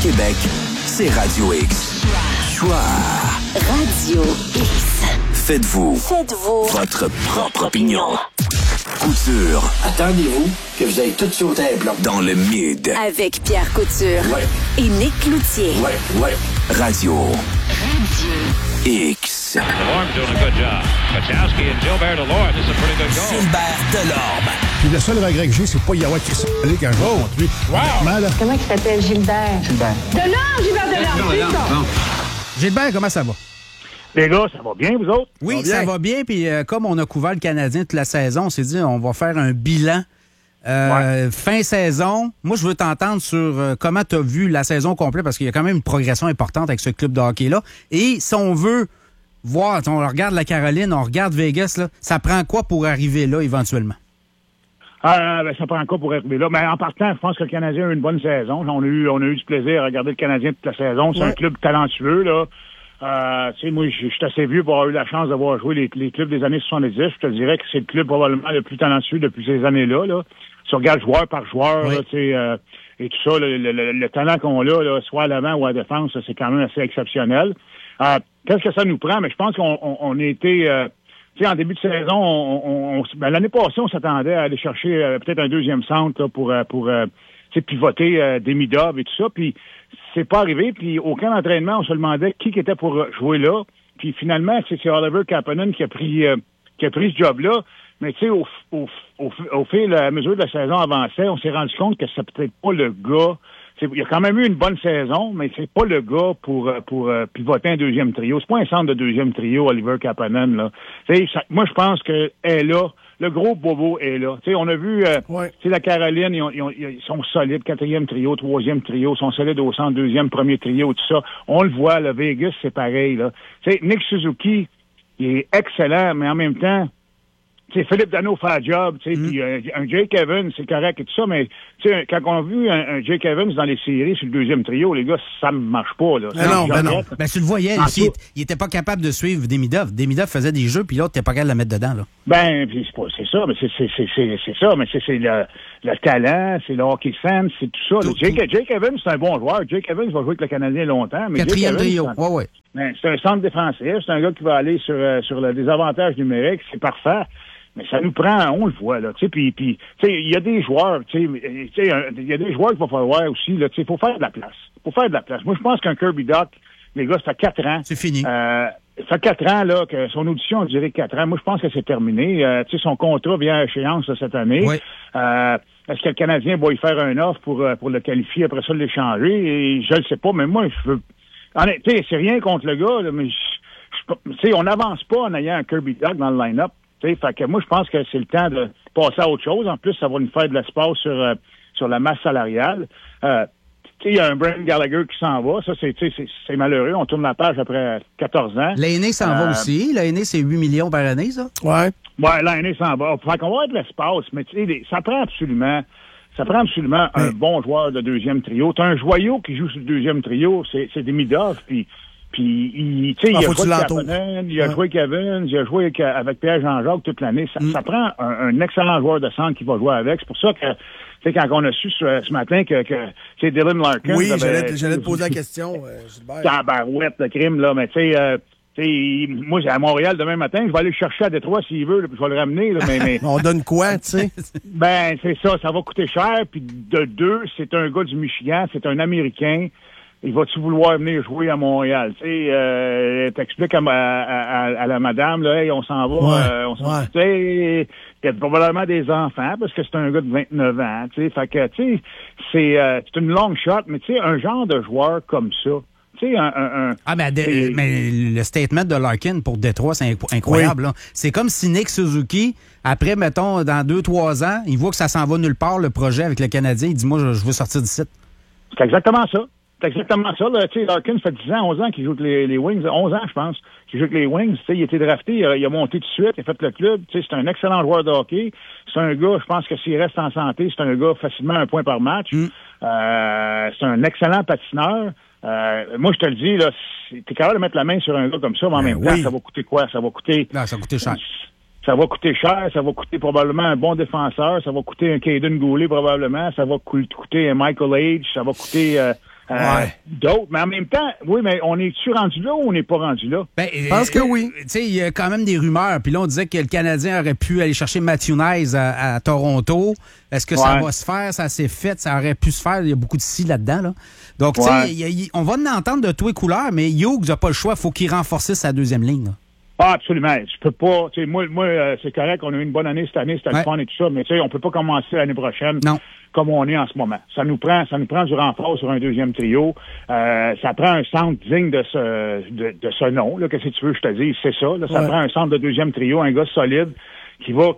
Québec, c'est Radio X. Choix. Radio X. Faites-vous votre propre opinion. Couture. Attendez-vous que vous ayez tout sauté un plomb. Dans le mid. Avec Pierre Couture. Ouais. Et Nick Cloutier. Ouais. Radio X. Delorme doing a good job. Kachowski and Gilbert Delorme. This is a pretty good goal. Gilbert Delorme. Puis le seul regret que j'ai, c'est pas y avoir Christian quand je vais contre lui. Wow! Comment il s'appelle, Gilbert? Delorme, Gilbert Delorme, c'est ça. Gilbert, comment ça va? Les gars, ça va bien, vous autres? Oui, ça va bien. Puis comme on a couvert le Canadien toute la saison, on s'est dit on va faire un bilan. Fin saison, moi, je veux t'entendre sur comment tu as vu la saison complète, parce qu'il y a quand même une progression importante avec ce club de hockey-là. Et si on veut voir, on regarde la Caroline, on regarde Vegas, là, ça prend quoi pour arriver là éventuellement? Ça prend quoi pour arriver là? Mais en partant, je pense que le Canadien a eu une bonne saison. On a eu du plaisir à regarder le Canadien toute la saison. C'est un club talentueux, là. Moi, je suis assez vieux pour avoir eu la chance d'avoir joué les clubs des années 70. Je te dirais que c'est le club probablement le plus talentueux depuis ces années-là, là. Si on regarde joueur par joueur, oui. Là, et tout ça, le talent qu'on a, là, soit à l'avant ou à la défense, c'est quand même assez exceptionnel. Qu'est-ce que ça nous prend? Mais je pense qu'on a été... en début de saison, l'année passée, on s'attendait à aller chercher peut-être un deuxième centre là, pour pivoter Demidov et tout ça. Puis c'est pas arrivé. Puis au camp d'entraînement, on se demandait qui était pour jouer là. Puis finalement, c'est Oliver Kapanen qui a pris ce job-là. Mais tu sais, au fil, à mesure de la saison avançait, on s'est rendu compte que c'est peut-être pas le gars. Il y a quand même eu une bonne saison, mais c'est pas le gars pour pivoter un deuxième trio. C'est pas un centre de deuxième trio, Oliver Kapanen, là. Moi, je pense que est là. Le gros bobo est là. T'sais, on a vu, la Caroline, ils sont solides, quatrième trio, troisième trio, ils sont solides au centre, deuxième, premier trio, tout ça. On le voit, le Vegas, c'est pareil, là. T'sais, Nick Suzuki, il est excellent, mais en même temps, Philippe Danault fait le job, puis un Jake Evans, c'est correct et tout ça, mais quand on a vu un Jake Evans dans les séries sur le deuxième trio, les gars, ça ne marche pas. Là. Non. Ben, tu le voyais, il était pas capable de suivre Demidov. Demidov faisait des jeux, puis l'autre, t'es pas capable de la mettre dedans. Là. Ben, c'est ça, mais c'est ça, mais c'est le talent, c'est le hockey sense, c'est tout ça. Jake Evans, c'est un bon joueur. Jake Evans va jouer avec le Canadien longtemps. Mais quatrième trio, ouais. Ben, c'est un centre défensif, c'est un gars qui va aller sur le désavantage numérique, c'est parfait. Mais ça nous prend, on le voit, là, puis il y a des joueurs, il y a des joueurs qu'il va falloir aussi, là, il faut faire de la place. Moi, je pense qu'un Kirby Dach, les gars, ça fait 4 ans. C'est fini. Ça fait 4 ans, là, que son audition a duré 4 ans. Moi, je pense que c'est terminé. Son contrat vient à échéance, là, cette année. Oui. Est-ce que le Canadien va y faire un offre pour le qualifier, après ça, l'échanger? Et je le sais pas, mais moi, je veux... c'est rien contre le gars, là, mais on n'avance pas en ayant un Kirby Dach dans le line-up. Fait que moi, je pense que c'est le temps de passer à autre chose. En plus, ça va nous faire de l'espace sur la masse salariale. Il y a un Brendan Gallagher qui s'en va. Ça, c'est malheureux. On tourne la page après 14 ans. L'aîné s'en va aussi. L'aîné, c'est 8 millions par année, ça? Ouais, l'aîné s'en va. Fait qu'on va avoir de l'espace, mais ça prend absolument un bon joueur de deuxième trio. T'as un joyau qui joue sur le deuxième trio, c'est Demidov, puis il a joué avec Kapanen, il a joué avec Evans, il a joué avec Pierre Jean-Jacques toute l'année. Ça prend un excellent joueur de centre qui va jouer avec. C'est pour ça que quand on a su ce matin que c'est Dylan Larkin... Oui, j'allais te poser la question, Gilbert. Tabarouette, le crime, là, mais tu sais... moi, à Montréal demain matin, je vais aller le chercher à Détroit s'il veut, là, puis je vais le ramener. Là, mais on donne quoi, tu sais? Ben, c'est ça va coûter cher. Puis de deux, c'est un gars du Michigan, c'est un Américain. Il va-tu vouloir venir jouer à Montréal? Tu sais, t'expliques à la madame, là, hey, on s'en va, tu sais, il y a probablement des enfants, parce que c'est un gars de 29 ans, tu sais. Fait que, tu sais, c'est une long shot, mais tu sais, un genre de joueur comme ça, tu sais, mais le statement de Larkin pour Détroit, c'est incroyable. Oui. Là. C'est comme si Nick Suzuki, après, mettons, dans 2-3 ans, il voit que ça s'en va nulle part, le projet avec le Canadien. Il dit, moi, je veux sortir du site. C'est exactement ça. C'est exactement ça. Là. Tu sais, Larkin, ça fait 10 ans, 11 ans qu'il joue avec les Wings. 11 ans, je pense, qu'il joue avec les Wings. Tu sais, il a été drafté, il a monté tout de suite, il a fait le club. Tu sais, c'est un excellent joueur de hockey. C'est un gars, je pense que s'il reste en santé, c'est un gars facilement un point par match. C'est un excellent patineur. Moi, je te le dis, là, t'es capable de mettre la main sur un gars comme ça, mais en même temps, ça va coûter quoi? Ça va coûter... Non, ça va coûter cher. Ça va coûter cher, ça va coûter probablement un bon défenseur, ça va coûter un Caden Goulet probablement, ça va coûter un Michael Age, ça va coûter d'autres. Mais en même temps, oui, mais on est-tu rendu là ou on n'est pas rendu là? Ben, Je pense que oui. Tu sais, il y a quand même des rumeurs. Puis là, on disait que le Canadien aurait pu aller chercher Matthew Nyes à Toronto. Est-ce que ça va se faire? Ça s'est fait? Ça aurait pu se faire? Il y a beaucoup de si là-dedans. Là. Donc, tu sais, on va en entendre de tous les couleurs, mais Hughes n'a pas le choix. Il faut qu'il renforce sa deuxième ligne. Là. Ah, absolument. Je peux pas. Tu sais, moi, c'est correct. On a eu une bonne année cette année, c'était le fun et tout ça. Mais tu sais, on peut pas commencer l'année prochaine comme on est en ce moment. Ça nous prend du renfort sur un deuxième trio. Ça prend un centre digne de ce nom. Là, qu'est-ce que tu veux que je te dise? C'est ça. Là, ça prend un centre de deuxième trio, un gars solide qui va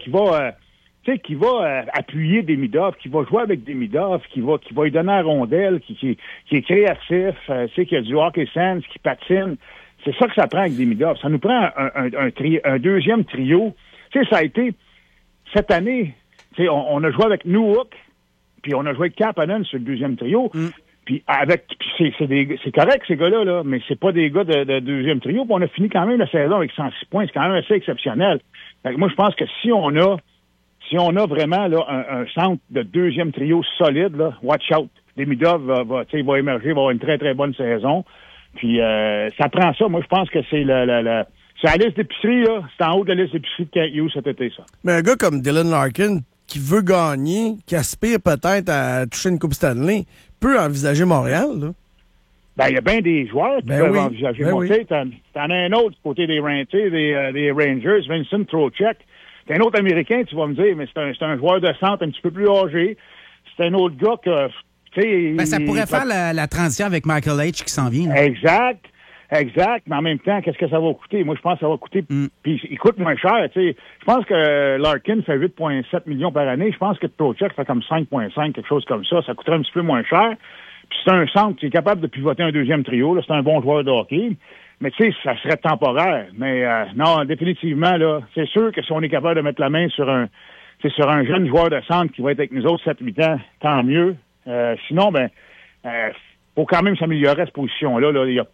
appuyer Demidov, qui va jouer avec Demidov, qui va lui donner la rondelle, qui est créatif, qui a du hockey sense, qui patine. C'est ça que ça prend avec Demidov. Ça nous prend un deuxième trio. Tu sais, ça a été cette année. Tu sais, on a joué avec Newhook, puis on a joué avec Kapanen sur le deuxième trio. Puis c'est correct ces gars-là, là, mais c'est pas des gars de deuxième trio. Puis on a fini quand même la saison avec 106 points. C'est quand même assez exceptionnel. Fait que moi, je pense que si on a vraiment là un centre de deuxième trio solide, là, watch out. Demidov va émerger, va avoir une très très bonne saison. Puis ça prend ça. Moi, je pense que c'est c'est la liste d'épicerie, là. C'est en haut de la liste d'épicerie de Kent Hughes cet été, ça. Mais un gars comme Dylan Larkin, qui veut gagner, qui aspire peut-être à toucher une Coupe Stanley, peut envisager Montréal, là. Ben, il y a bien des joueurs qui peuvent envisager Montréal. T'en as un autre du côté des Rangers, Vincent Trocheck. C'est un autre Américain, tu vas me dire, mais c'est un joueur de centre un petit peu plus âgé. C'est un autre gars que... ça pourrait faire la transition avec Michael H. qui s'en vient. Là. Exact. Mais en même temps, qu'est-ce que ça va coûter? Moi, je pense que ça va coûter... Puis il coûte moins cher. Je pense que Larkin fait 8,7 millions par année. Je pense que Trocheck fait comme 5,5, quelque chose comme ça. Ça coûterait un petit peu moins cher. Puis c'est un centre qui est capable de pivoter un deuxième trio. Là. C'est un bon joueur de hockey. Mais tu sais, ça serait temporaire. Mais non, définitivement, là, c'est sûr que si on est capable de mettre la main sur un jeune joueur de centre qui va être avec nous autres 7-8 ans, tant mieux. Sinon, faut quand même s'améliorer à cette position-là. Il n'y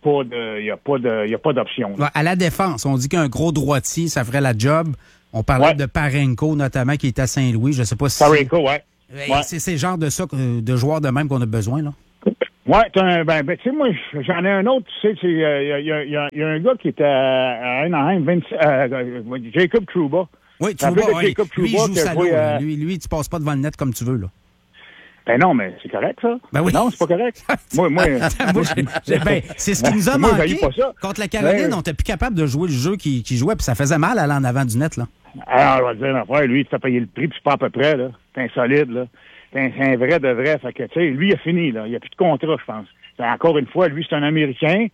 a pas d'option. À la défense, on dit qu'un gros droitier, ça ferait la job. On parlait de Parenko, notamment, qui est à Saint-Louis. Je sais pas si... Parenko, C'est le genre de joueur de même qu'on a besoin, là. Ouais, tu sais, moi, j'en ai un autre, tu sais, il y a un gars qui était à Anaheim, Jacob Trouba. Oui, Trouba, lui, il joue salaud. Lui, tu passes pas devant le net comme tu veux, là. Ben non, mais c'est correct, ça. Ben oui. Non, c'est pas correct. C'est ce qui nous a manqué. Contre la Caroline, on n'était plus capable de jouer le jeu qui jouait, puis ça faisait mal aller en avant du net, là. Alors, on va dire, enfin, lui, il te fait payer le prix, puis c'est pas à peu près, là. C'est insolide, là. C'est un vrai de vrai. Fait que, tu sais, lui, il a fini, là. Il n'y a plus de contrat, je pense. Encore une fois, lui, c'est un Américain.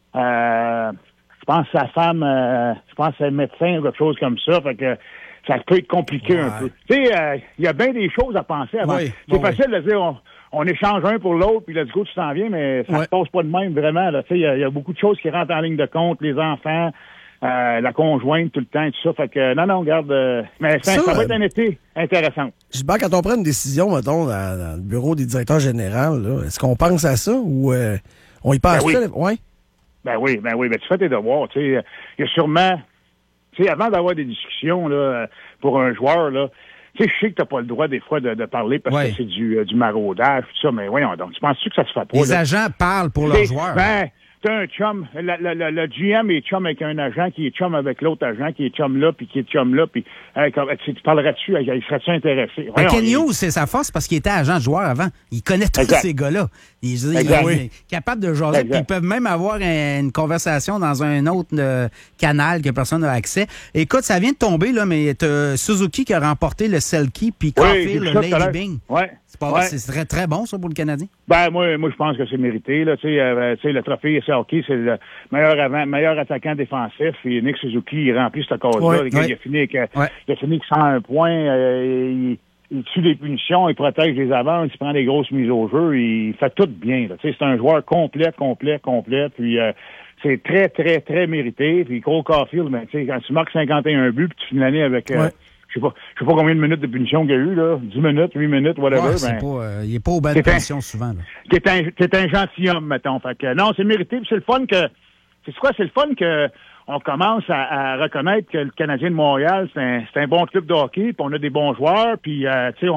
Je pense que sa femme, c'est un médecin ou quelque chose comme ça. Fait que ça peut être compliqué un peu. Tu sais, il y a bien des choses à penser avant. C'est facile de dire, on échange un pour l'autre, puis let's go, tu t'en viens, mais ça se passe pas de même, vraiment. Tu sais, il y a beaucoup de choses qui rentrent en ligne de compte, les enfants, la conjointe, tout le temps, et tout ça. Fait que, non, regarde, mais ça va être un été intéressant. Gilbert, quand on prend une décision, mettons, dans le bureau des directeurs généraux, là, est-ce qu'on pense à ça ou on y pense? Ben oui, tu fais tes devoirs. Tu sais, il y a sûrement, tu sais, avant d'avoir des discussions là, pour un joueur, là, tu sais, je sais que t'as pas le droit des fois de parler parce que c'est du maraudage, tout ça, mais voyons donc, tu penses-tu que ça se fait pas? Les agents parlent pour leurs joueurs. T'as un chum, le GM est chum avec un agent qui est chum avec l'autre agent qui est chum là, puis qui est chum là, puis tu parlerais-tu, il serait-tu intéressé? Ken Hughes, c'est sa force parce qu'il était agent de joueur avant. Il connaît tous ces gars-là. Il est capable de jaser, puis ils peuvent même avoir une conversation dans un autre canal que personne n'a accès. Écoute, ça vient de tomber, là, mais t'as Suzuki qui a remporté le Selkie, puis Caulfield, le Lady Byng. C'est très, très bon, ça, pour le Canadien? Ben, moi, je pense que c'est mérité, là. Tu sais, le trophée hockey, c'est le meilleur attaquant défensif. Et Nick Suzuki, il remplit cette cause-là. Il a fini avec 101 points. Il tue des punitions, il protège les avances, il prend des grosses mises au jeu. Il fait tout bien, là. Tu sais, c'est un joueur complet. Puis, c'est très, très, très mérité. Puis, Cole Caulfield, ben, tu sais, quand tu marques 51 buts, puis tu finis l'année avec... Je sais pas combien de minutes de punition qu'il y a eu, là. 10 minutes, 8 minutes, whatever. Il est pas aux belles punitions souvent, là. T'es un gentilhomme, mettons. Fait que, non, c'est mérité, puis c'est le fun que, c'est le fun que on commence à reconnaître que le Canadien de Montréal, c'est un bon club de hockey, puis on a des bons joueurs, puis, tu sais,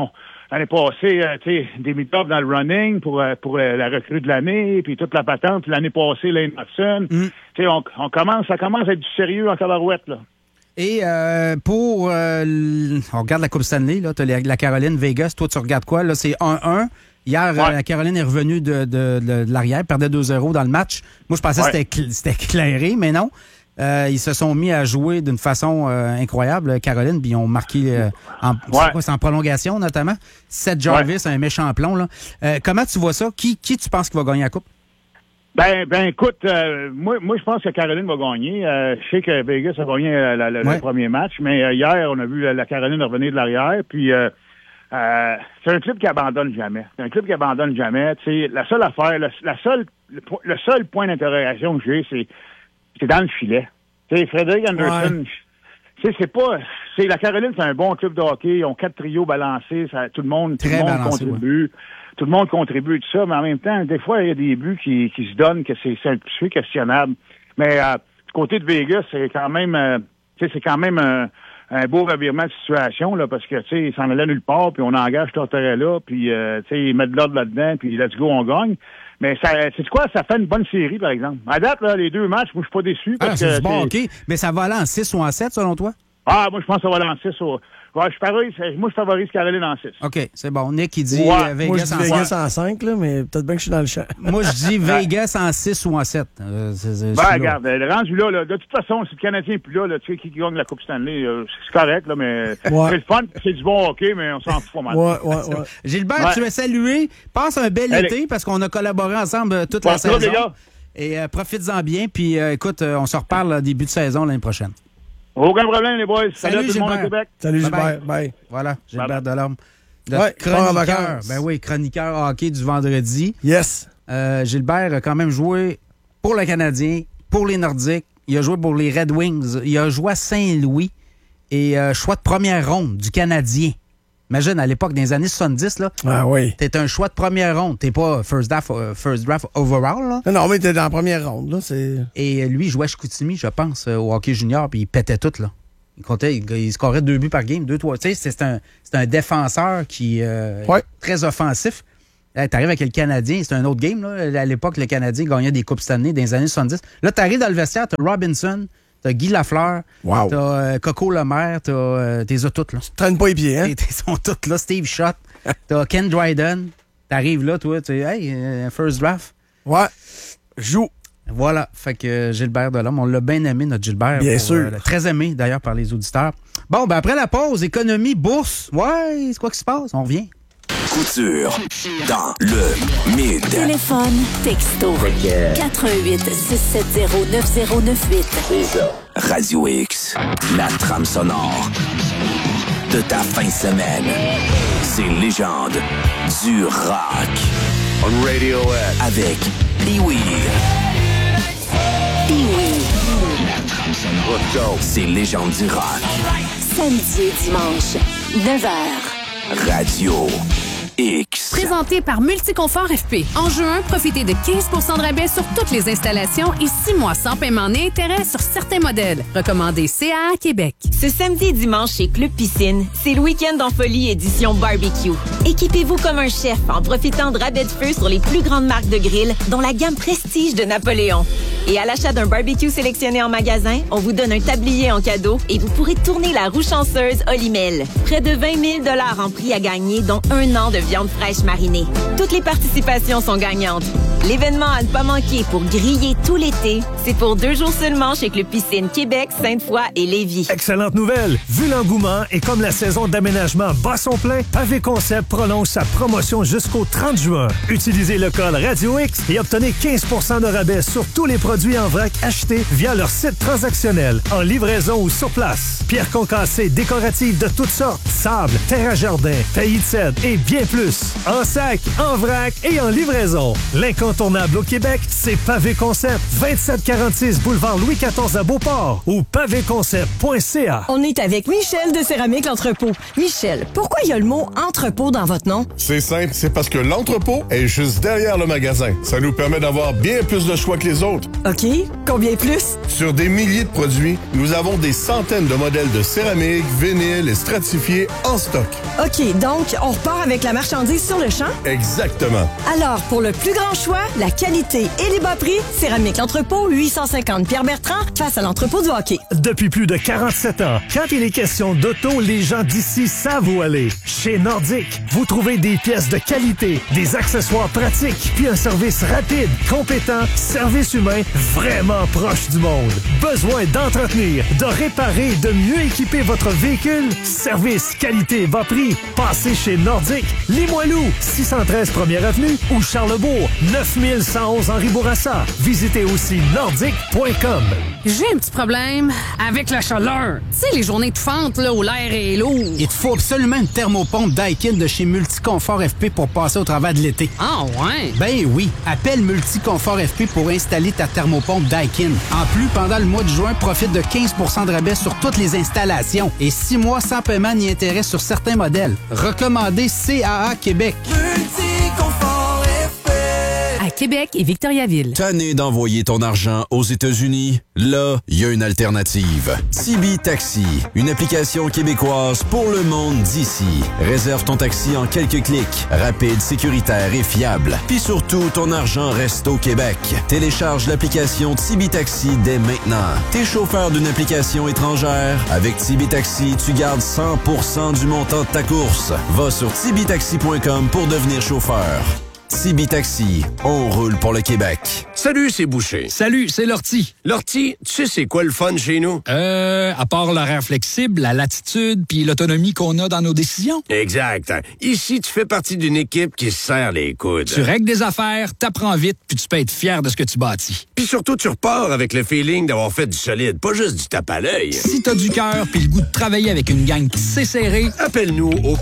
l'année passée, Demi Top dans le running pour la recrue de l'année, puis toute la patente. Puis l'année passée, Lane Hudson. Ça commence à être du sérieux en tabarouette, là. Et on regarde la Coupe Stanley, là, t'as la Caroline Vegas. Toi, tu regardes quoi? Là, c'est 1-1. Hier, la Caroline est revenue de l'arrière, perdait 2-0 dans le match. Moi, je pensais que c'était éclairé, mais non. Ils se sont mis à jouer d'une façon incroyable, Caroline, puis ils ont marqué c'est en prolongation, notamment. Seth Jarvis, un méchant plomb. Là. Comment tu vois ça? Qui tu penses qui va gagner la Coupe? Ben, écoute, moi, je pense que Caroline va gagner. Je sais que Vegas a gagné le premier match, mais hier, on a vu la Caroline revenir de l'arrière, puis c'est un club qui abandonne jamais. C'est un club qui abandonne jamais. Tu sais, la seule affaire, le seul point d'interrogation que j'ai, c'est dans le filet. Tu sais, Frédéric Anderson, la Caroline, c'est un bon club de hockey. Ils ont 4 trios balancés. Tout le monde contribue. Ouais. Tout le monde contribue tout ça, mais en même temps, des fois, il y a des buts qui se donnent que c'est un peu questionnable. Mais du côté de Vegas, c'est quand même un beau revirement de situation, là, parce que, tu sais, ils s'en allaient nulle part, puis on engage Tortorella, puis, tu sais, ils mettent de l'ordre là-dedans, puis let's go, on gagne. Mais c'est quoi? Ça fait une bonne série, par exemple. À date, là, les 2 matchs, moi, je suis pas déçu. Parce que c'est bon, OK. Mais ça va aller en 6 ou en 7, selon toi? Ah, moi, je pense que ça va aller en 6. Ouais, je favorise Caroline en 6. OK, c'est bon. Nick, il dit Vegas, moi, je dis Vegas en 5, là, mais peut-être bien que je suis dans le champ. Moi, je dis Vegas en 6 ou en 7. Regarde, le rendu là, de toute façon, si le Canadien n'est plus là, tu sais, qui gagne la Coupe Stanley, c'est correct, là, mais c'est le fun, c'est du bon hockey, mais on s'en fout pas mal. Ouais. Gilbert, tu veux saluer. Passe un bel été, parce qu'on a collaboré ensemble toute la saison. Les gars. Et profites-en bien, puis écoute, on se reparle début de saison l'année prochaine. Aucun problème, les boys. Salut tout le monde au Québec. Salut, Gilbert. Bye. Voilà, Gilbert Delorme. Chroniqueur. Ben oui, chroniqueur hockey du vendredi. Yes. Gilbert a quand même joué pour le Canadien, pour les Nordiques. Il a joué pour les Red Wings. Il a joué à Saint-Louis. Et choix de première ronde du Canadien. Imagine, à l'époque, dans les années 70, là. Ah oui. T'es un choix de première ronde. T'es pas first draft overall, là. Non, mais t'es dans la première ronde, là. Et lui, il jouait à Chicoutimi, je pense, au hockey junior, puis il pétait tout, là. Il scorait 2 buts par game, 2-3. Tu sais, c'est un défenseur qui très offensif. T'arrives avec le Canadien, c'est un autre game, là. À l'époque, le Canadien gagnait des Coupes Stanley dans les années 70. Là, t'arrives dans le vestiaire, t'as Robinson, t'as Guy Lafleur, t'as Coco Lemaire, t'es toutes, là. Tu traînes pas les pieds, hein? Ils sont toutes là. Steve Schott, t'as Ken Dryden. T'arrives là, toi, tu sais, first draft. Ouais, joue. Voilà, fait que Gilbert Delorme, on l'a bien aimé, notre Gilbert. Bien sûr. Très aimé, d'ailleurs, par les auditeurs. Bon, ben après la pause, économie, bourse. Ouais, c'est quoi qui se passe? On revient. Couture dans le Mid. Téléphone, texto. 88 670 9098. C'est ça. Radio X, la trame sonore de ta fin de semaine. Ces légendes du rock. On Radio X. Avec Pee-Wee. Let's go. Ces légendes du rock. Samedi et dimanche, 9h. Radio X. Présenté par Multiconfort FP. En juin, profitez de 15 % de rabais sur toutes les installations et 6 mois sans paiement ni intérêt sur certains modèles. Recommandé CAA Québec. Ce samedi et dimanche chez Club Piscine, c'est le week-end en folie édition barbecue. Équipez-vous comme un chef en profitant de rabais de feu sur les plus grandes marques de grill, dont la gamme Prestige de Napoléon. Et à l'achat d'un barbecue sélectionné en magasin, on vous donne un tablier en cadeau et vous pourrez tourner la roue chanceuse Olimel. Près de 20 000 $ en prix à gagner, dont 1 an de viande fraîche marinée. Toutes les participations sont gagnantes. L'événement à ne pas manquer pour griller tout l'été, c'est pour 2 jours seulement chez Club Piscine Québec, Sainte-Foy et Lévis. Excellente nouvelle! Vu l'engouement et comme la saison d'aménagement bat son plein, AV Concept prolonge sa promotion jusqu'au 30 juin. Utilisez le code Radio X et obtenez 15 % de rabais sur tous les produits en vrac achetés via leur site transactionnel, en livraison ou sur place. Pierres concassées décoratives de toutes sortes, sable, terre à jardin, taillis de cèdre et bien plus. En sac, en vrac et en livraison. L'incontournable incontournable au Québec, c'est Pavé Concept. 2746 boulevard Louis XIV à Beauport ou pavéconcept.ca. On est avec Michel de Céramique L'Entrepôt. Michel, pourquoi il y a le mot entrepôt dans votre nom? C'est simple, c'est parce que l'entrepôt est juste derrière le magasin. Ça nous permet d'avoir bien plus de choix que les autres. OK. Combien plus? Sur des milliers de produits, nous avons des centaines de modèles de céramique, vinyle et stratifiés en stock. OK, donc on repart avec la marchandise sur le champ? Exactement. Alors, pour le plus grand choix, la qualité et les bas prix, Céramique L'Entrepôt, 850 Pierre-Bertrand, face à l'entrepôt du hockey. Depuis plus de 47 ans, quand il est question d'auto, les gens d'ici savent où aller. Chez Nordique, vous trouvez des pièces de qualité, des accessoires pratiques, puis un service rapide, compétent, service humain vraiment proche du monde. Besoin d'entretenir, de réparer, de mieux équiper votre véhicule? Service, qualité, bas prix. Passez chez Nordique, Limoilou, 613 1er Avenue ou Charlebourg, 9111 Henri Bourassa. Visitez aussi nordique.com. J'ai un petit problème avec la chaleur. Tu sais, les journées étouffantes là, où l'air est lourd. Il te faut absolument une thermopompe Daikin de chez Multiconfort FP pour passer au travers de l'été. Ah ouais? Ben oui. Appelle Multiconfort FP pour installer ta thermopompe Daikin. En plus, pendant le mois de juin, profite de 15 % de rabais sur toutes les installations et 6 mois sans paiement ni intérêt sur certains modèles. Recommandé CAA Québec. Multiconfort FP. À Québec et Victoriaville. Tanné d'envoyer ton argent aux États-Unis? Là, il y a une alternative. Tibi Taxi, une application québécoise pour le monde d'ici. Réserve ton taxi en quelques clics. Rapide, sécuritaire et fiable. Puis surtout, ton argent reste au Québec. Télécharge l'application Tibi Taxi dès maintenant. T'es chauffeur d'une application étrangère? Avec Tibi Taxi, tu gardes 100% du montant de ta course. Va sur tibitaxi.com pour devenir chauffeur. Tibi Taxi, on roule pour le Québec. Salut, c'est Boucher. Salut, c'est Lortie. Lortie, tu sais c'est quoi le fun chez nous? À part l'horaire flexible, la latitude puis l'autonomie qu'on a dans nos décisions. Exact. Ici, tu fais partie d'une équipe qui se serre les coudes. Tu règles des affaires, t'apprends vite puis tu peux être fier de ce que tu bâtis. Puis surtout, tu repars avec le feeling d'avoir fait du solide, pas juste du tape à l'œil. Si t'as du cœur puis le goût de travailler avec une gang qui sait serrer, appelle-nous au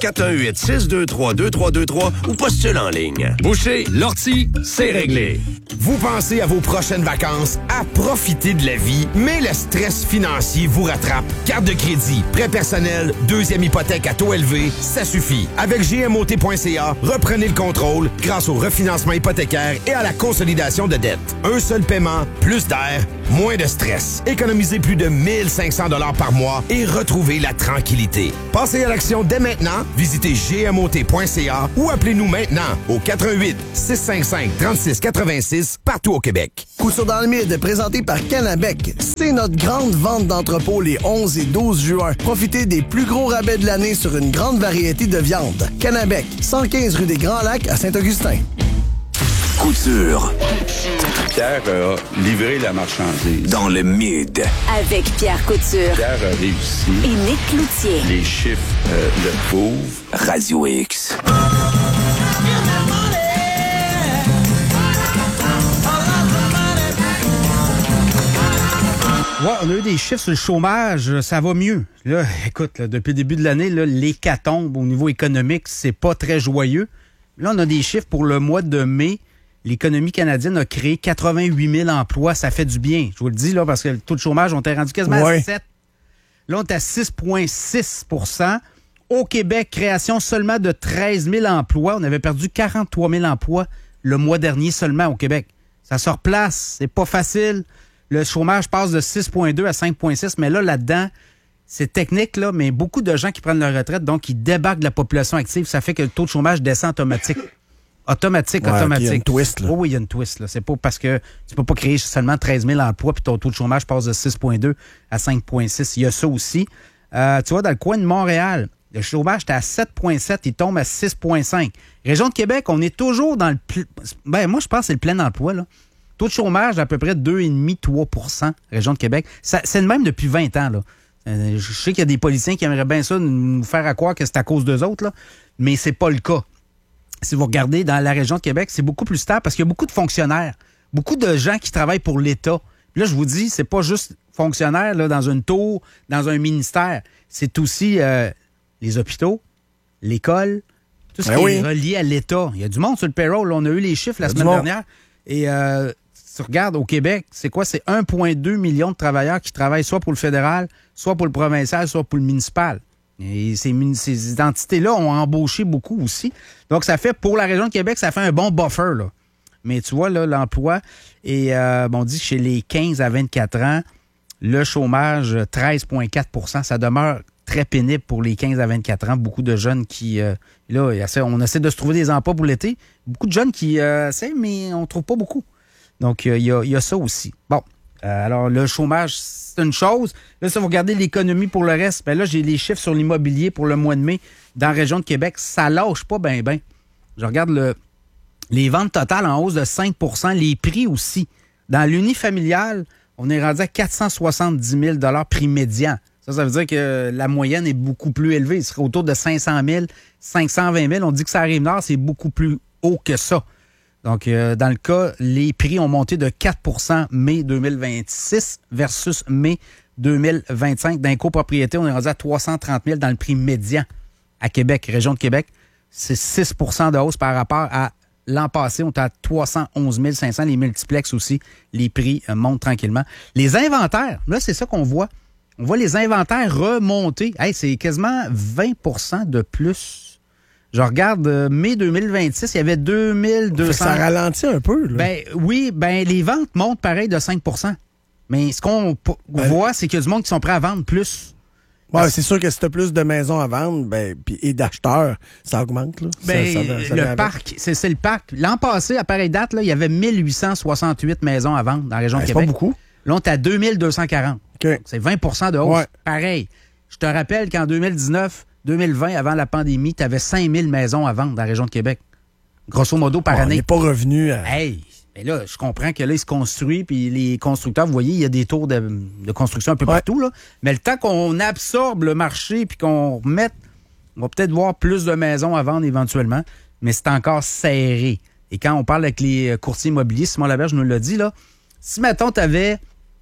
418-623-2323 ou postule en ligne. Boucher, Lortie, c'est réglé. Vous pensez à vos prochaines vacances, à profiter de la vie, mais le stress financier vous rattrape. Carte de crédit, prêt personnel, deuxième hypothèque à taux élevé, ça suffit. Avec GMOT.ca, reprenez le contrôle grâce au refinancement hypothécaire et à la consolidation de dettes. Un seul paiement, plus d'air, moins de stress. Économisez plus de 1500 $ par mois et retrouvez la tranquillité. Passez à l'action dès maintenant. Visitez GMOT.ca ou appelez-nous maintenant au 88-655-3686 partout au Québec. Couture dans le mid, présenté par Canabec. C'est notre grande vente d'entrepôt les 11 et 12 juin. Profitez des plus gros rabais de l'année sur une grande variété de viandes. Canabec, 115 rue des Grands Lacs à Saint-Augustin. Couture. Pierre a livré la marchandise. Dans le mid. Avec Pierre Couture. Pierre a réussi. Et Nick Cloutier. Les chiffres le prouvent. Radio X. Ouais, on a eu des chiffres sur le chômage, ça va mieux. Là, écoute, là, depuis le début de l'année, là, l'hécatombe au niveau économique, c'est pas très joyeux. Là, on a des chiffres pour le mois de mai. L'économie canadienne a créé 88 000 emplois. Ça fait du bien. Je vous le dis, là, parce que le taux de chômage, on était rendu quasiment à 7. Là, on est à 6,6 %. Au Québec, création seulement de 13 000 emplois. On avait perdu 43 000 emplois le mois dernier seulement au Québec. Ça se replace. C'est pas facile. Le chômage passe de 6,2 à 5,6. Mais là-dedans, c'est technique, là, mais beaucoup de gens qui prennent leur retraite, donc ils débarquent de la population active. Ça fait que le taux de chômage descend automatique. Automatique. Il y a une twist, là. Oh, oui, il y a une twist, là. C'est pas parce que tu peux pas créer seulement 13 000 emplois puis ton taux de chômage passe de 6,2 à 5,6. Il y a ça aussi. Tu vois, dans le coin de Montréal, le chômage était à 7,7, il tombe à 6,5. Région de Québec, on est toujours dans le... moi, je pense que c'est le plein emploi, là. Taux de chômage d'à peu près 2,5-3 %, région de Québec. C'est le même depuis 20 ans, là. Je sais qu'il y a des politiciens qui aimeraient bien ça nous faire à croire que c'est à cause d'eux autres, là, mais c'est pas le cas. Si vous regardez dans la région de Québec, c'est beaucoup plus stable parce qu'il y a beaucoup de fonctionnaires, beaucoup de gens qui travaillent pour l'État. Puis là, je vous dis, c'est pas juste fonctionnaires là, dans une tour, dans un ministère. C'est aussi les hôpitaux, l'école, tout ce qui est relié à l'État. Il y a du monde sur le payroll. Là, on a eu les chiffres la semaine dernière. Et tu regardes au Québec, c'est quoi? C'est 1,2 million de travailleurs qui travaillent soit pour le fédéral, soit pour le provincial, soit pour le municipal. Et ces entités-là ont embauché beaucoup aussi. Donc, ça fait, pour la région de Québec, ça fait un bon buffer, là. Mais tu vois, là, l'emploi, et on dit chez les 15 à 24 ans, le chômage, 13,4 %. Ça demeure très pénible pour les 15 à 24 ans. Beaucoup de jeunes qui... là, on essaie de se trouver des emplois pour l'été. Beaucoup de jeunes qui essaient, mais on ne trouve pas beaucoup. Donc, il y a ça aussi. Bon, alors le chômage, c'est une chose. Là, si vous regardez l'économie pour le reste, ben là, j'ai les chiffres sur l'immobilier pour le mois de mai dans la région de Québec. Ça lâche pas bien. Je regarde les ventes totales en hausse de 5 %, les prix aussi. Dans l'unifamilial, on est rendu à 470 000 prix médian. Ça veut dire que la moyenne est beaucoup plus élevée. Il serait autour de 500 000, 520 000. On dit que ça arrive nord, c'est beaucoup plus haut que ça. Donc, dans le cas, les prix ont monté de 4 % mai 2026 versus mai 2025. Dans les copropriétés, on est rendu à 330 000 dans le prix médian à Québec, région de Québec. C'est 6 % de hausse par rapport à l'an passé. On est à 311 500. Les multiplex aussi, les prix montent tranquillement. Les inventaires, là, c'est ça qu'on voit. On voit les inventaires remonter. Hey, c'est quasiment 20 % de plus. Je regarde mai 2026, il y avait 2200. Ça ralentit un peu, là. Oui, les ventes montent pareil de 5 %. Mais ce qu'on voit, c'est qu'il y a du monde qui sont prêts à vendre plus. Ouais, c'est sûr que si tu as plus de maisons à vendre et d'acheteurs, ça augmente. Là. Le parc, c'est le parc. L'an passé, à pareille date, là, il y avait 1868 maisons à vendre dans la région de Québec. C'est pas beaucoup. Là, on est à 2240. Okay. C'est 20 % de hausse. Ouais. Pareil. Je te rappelle qu'en 2020, avant la pandémie, tu avais 5000 maisons à vendre dans la région de Québec. Grosso modo, par année. Il n'est pas revenu à... Hey! Mais là, je comprends que là, il se construit, puis les constructeurs, vous voyez, il y a des tours de construction un peu partout, là. Mais le temps qu'on absorbe le marché, puis qu'on remette, on va peut-être voir plus de maisons à vendre éventuellement, mais c'est encore serré. Et quand on parle avec les courtiers immobiliers, Simon Laberge nous l'a dit, là, si, mettons, t'avais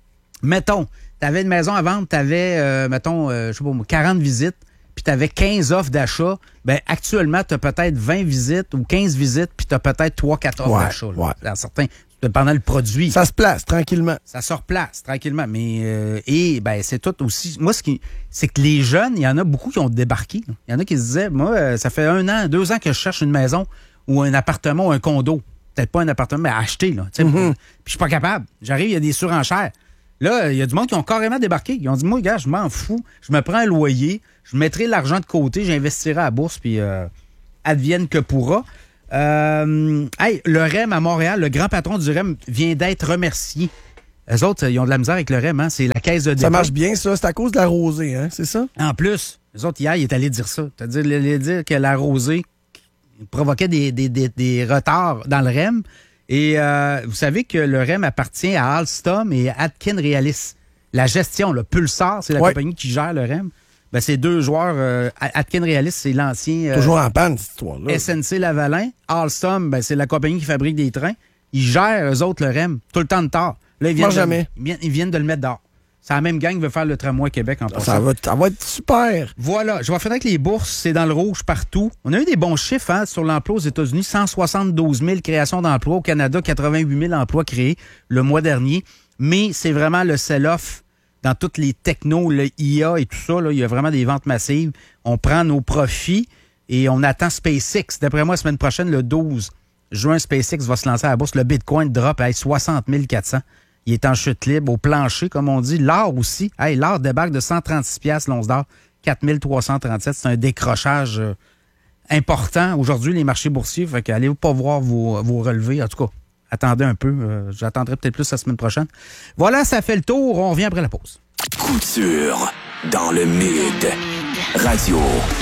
une maison à vendre, t'avais, je sais pas, 40 visites, puis tu avais 15 offres d'achat, bien, actuellement, tu as peut-être 20 visites ou 15 visites, puis tu as peut-être 3-4 offres d'achat. Ouais. Dans certains, dépendant du produit. Ça se place tranquillement. Ça se replace tranquillement. Mais, c'est tout aussi. Moi, c'est que les jeunes, il y en a beaucoup qui ont débarqué. Il y en a qui se disaient, moi, ça fait 1 an, 2 ans que je cherche une maison ou un appartement ou un condo. Peut-être pas un appartement, mais à acheter, là. Puis je suis pas capable. J'arrive, il y a des surenchères. Là, il y a du monde qui ont carrément débarqué. Ils ont dit, moi, gars, je m'en fous. Je me prends un loyer, je mettrai l'argent de côté, j'investirai à la bourse, puis advienne que pourra. Le REM à Montréal, le grand patron du REM vient d'être remercié. Eux autres, ils ont de la misère avec le REM, hein? C'est la caisse de dépôt. Ça marche bien, ça. C'est à cause de la rosée, hein? C'est ça? En plus, eux autres, hier, il est allé dire ça. C'est-à-dire, il allait dire que la rosée provoquait des retards dans le REM. Et vous savez que le REM appartient à Alstom et Atkin Realis. La gestion, le Pulsar, c'est la compagnie qui gère le REM. Ben, c'est 2 joueurs. Atkin Realis, c'est l'ancien... toujours en panne, cette histoire-là. SNC Lavalin. Alstom, ben, c'est la compagnie qui fabrique des trains. Ils gèrent, eux autres, le REM, tout le temps de tard. Là, ils viennent de le mettre dehors. C'est la même gang qui veut faire le tramway Québec en passant. Ça va être super. Voilà. Je vais finir avec les bourses. C'est dans le rouge partout. On a eu des bons chiffres sur l'emploi aux États-Unis. 172 000 créations d'emplois. Au Canada, 88 000 emplois créés le mois dernier. Mais c'est vraiment le sell-off dans toutes les technos, le IA et tout ça. Là, il y a vraiment des ventes massives. On prend nos profits et on attend SpaceX. D'après moi, la semaine prochaine, le 12 juin, SpaceX va se lancer à la bourse. Le Bitcoin drop à 60 400. Il est en chute libre, au plancher, comme on dit. L'or aussi. L'or débarque de 136$ l'once d'or, 4337. C'est un décrochage important aujourd'hui, les marchés boursiers. Fait qu'allez-vous pas voir vos relevés. En tout cas, attendez un peu. J'attendrai peut-être plus la semaine prochaine. Voilà, ça fait le tour. On revient après la pause. Couture dans le Mid. Radio.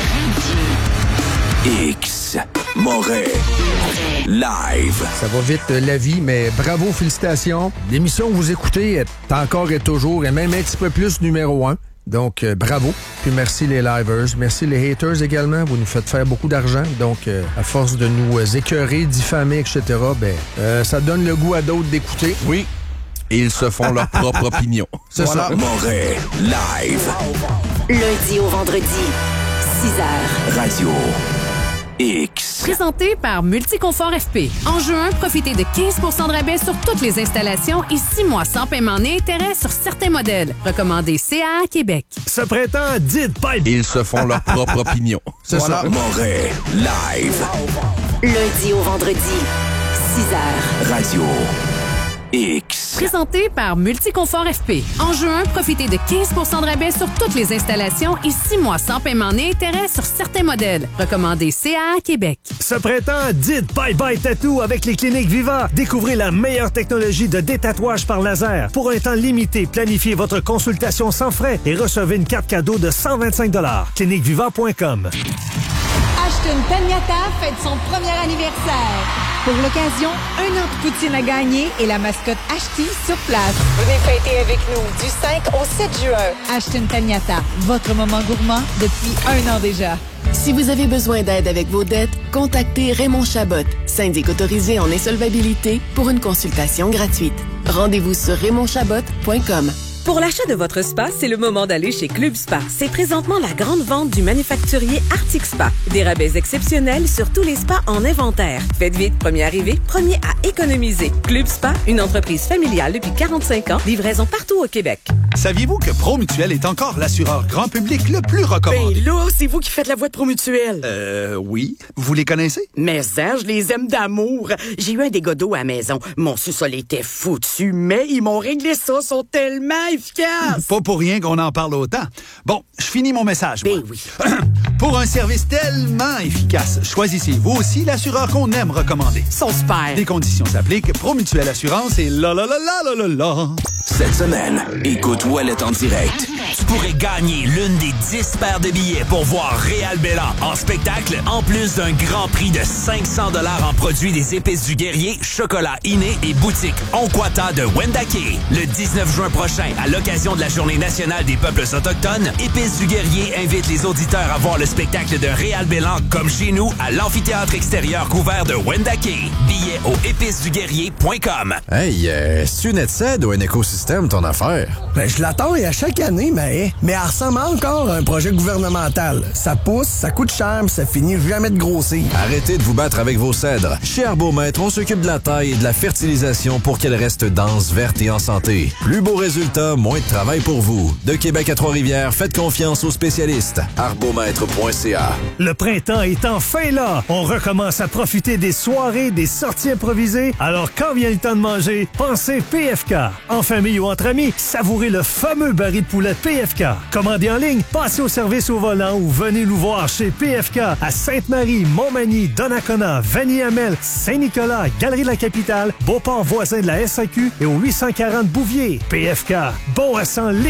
X. Moret. Live. Ça va vite, la vie, mais bravo, félicitations. L'émission que vous écoutez est encore et toujours, et même un petit peu plus numéro 1. Donc, bravo. Puis merci les livers. Merci les haters également. Vous nous faites faire beaucoup d'argent. Donc, à force de nous écœurer, diffamer, etc., ça donne le goût à d'autres d'écouter. Oui. Et ils se font leur propre opinion. C'est ça. Moret. Live. Lundi au vendredi, 6h. Radio X. Présenté par Multiconfort FP. En juin, profitez de 15 % de rabais sur toutes les installations et 6 mois sans paiement ni intérêt sur certains modèles. Recommandé CAA Québec. Ce printemps, dites bye. Ils se font leur propre opinion. C'est ça. Moret, live. Lundi au vendredi, 6h. Radio X. Présenté par Multiconfort FP. En juin, profitez de 15 % de rabais sur toutes les installations et 6 mois sans paiement ni intérêt sur certains modèles. Recommandé CAA Québec. Ce printemps, dites bye-bye tattoo avec les cliniques Viva. Découvrez la meilleure technologie de détatouage par laser. Pour un temps limité, planifiez votre consultation sans frais et recevez une carte cadeau de 125 $. Cliniqueviva.com. Ashton Pagnotta fête son premier anniversaire. Pour l'occasion, 1 an de poutine à gagner et la mascotte Ashty sur place. Venez fêter avec nous du 5 au 7 juin. Ashton Pagnotta, votre moment gourmand depuis 1 an déjà. Si vous avez besoin d'aide avec vos dettes, contactez Raymond Chabot, syndic autorisé en insolvabilité, pour une consultation gratuite. Rendez-vous sur raymondchabot.com. Pour l'achat de votre spa, c'est le moment d'aller chez Club Spa. C'est présentement la grande vente du manufacturier Arctic Spa. Des rabais exceptionnels sur tous les spas en inventaire. Faites vite, premier arrivé, premier à économiser. Club Spa, une entreprise familiale depuis 45 ans, livraison partout au Québec. Saviez-vous que Promutuel est encore l'assureur grand public le plus recommandé? Ben là, c'est vous qui faites la voix de Promutuel. Oui. Vous les connaissez? Mais ça, je les aime d'amour. J'ai eu un dégât d'eau à la maison. Mon sous-sol était foutu, mais ils m'ont réglé ça, sont tellement efficaces. Pas pour rien qu'on en parle autant. Bon, je finis mon message. Ben oui. Pour un service tellement efficace, choisissez vous aussi l'assureur qu'on aime recommander. Sont super. Des conditions s'appliquent. Promutuel Assurance et la. Cette semaine, écoute Ouellet en direct. Tu pourrais gagner l'une des 10 paires de billets pour voir Réal Bélan en spectacle, en plus d'un grand prix de 500 $ en produits des Épices du Guerrier, chocolat Inné et boutique Onkwata de Wendake. Le 19 juin prochain, à l'occasion de la Journée nationale des peuples autochtones, Épices du Guerrier invite les auditeurs à voir le spectacle de Réal Bélan comme chez nous à l'amphithéâtre extérieur couvert de Wendake. Billets au épiceduguerrier.com. Hey, c'est une Edsed ou un écosystème, ton affaire? Ben, je l'attends et à chaque année, mais elle ressemble encore à un projet gouvernemental. Ça pousse, ça coûte cher, mais ça finit jamais de grossir. Arrêtez de vous battre avec vos cèdres. Chez Arbomètre, on s'occupe de la taille et de la fertilisation pour qu'elle reste dense, verte et en santé. Plus beaux résultats, moins de travail pour vous. De Québec à Trois-Rivières, faites confiance aux spécialistes. Arbomètre.ca. Le printemps est enfin là. On recommence à profiter des soirées, des sorties improvisées. Alors quand vient le temps de manger, pensez PFK. En famille ou entre amis, savourez le fameux baril de poulet PFK. Commandez en ligne, passez au service au volant ou venez nous voir chez PFK à Sainte-Marie, Montmagny, Donnacona, Vanier-Hamel, Saint-Nicolas, Galerie-la-Capitale, Beauport voisin de la SAQ et au 840 Bouvier. PFK, bon à 100